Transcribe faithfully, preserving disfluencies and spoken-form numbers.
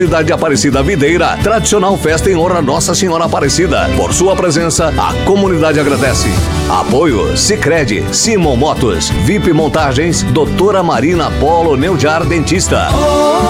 Comunidade Aparecida Videira, tradicional festa em honra a Nossa Senhora Aparecida. Por sua presença, a comunidade agradece. Apoio Sicredi, Simon Motos, V I P Montagens, Doutora Marina Polo Neudiar Dentista.